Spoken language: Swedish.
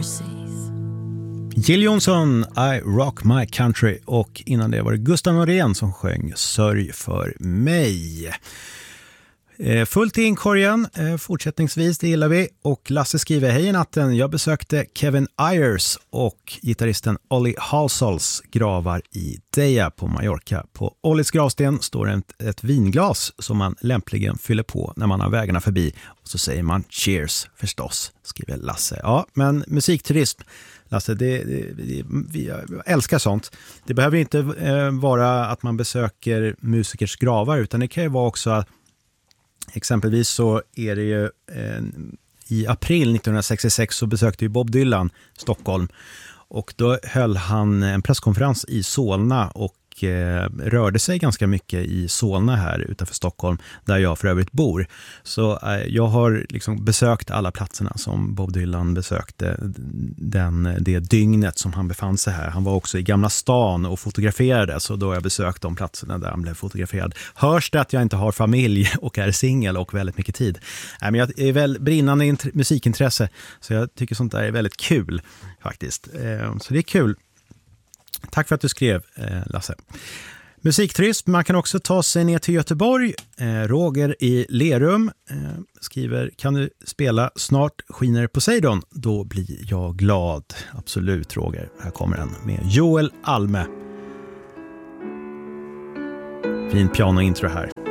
overseas. Jill Johnson, I Rock My Country, och innan det var det Gustav Norén som sjöng Sörj för mig. Fullt i inkorgen, fortsättningsvis, det gillar vi. Och Lasse skriver: hej i natten, jag besökte Kevin Ayers och gitarristen Ollie Halsols gravar i Deja på Mallorca. På Ollies gravsten står ett vinglas som man lämpligen fyller på när man har vägarna förbi. Och så säger man cheers förstås, skriver Lasse. Ja, men musikturism, Lasse, vi älskar sånt. Det behöver inte vara att man besöker musikers gravar, utan det kan ju vara också att exempelvis så är det ju i april 1966 så besökte ju Bob Dylan Stockholm, och då höll han en presskonferens i Solna och rörde sig ganska mycket i Solna här utanför Stockholm, där jag för övrigt bor. Så jag har liksom besökt alla platserna som Bob Dylan besökte det dygnet som han befann sig här. Han var också i Gamla stan och fotograferade, så då har jag besökt de platserna där han blev fotograferad. Hörs det att jag inte har familj och är singel och väldigt mycket tid? Men jag är väl brinnande musikintresse, så jag tycker sånt där är väldigt kul faktiskt. Så det är kul. Tack för att du skrev, Lasse. Musikturism, man kan också ta sig ner till Göteborg. Roger i Lerum skriver: kan du spela Snart skiner Poseidon? Då blir jag glad. Absolut, Roger. Här kommer den med Joel Alme. Fin pianointro här.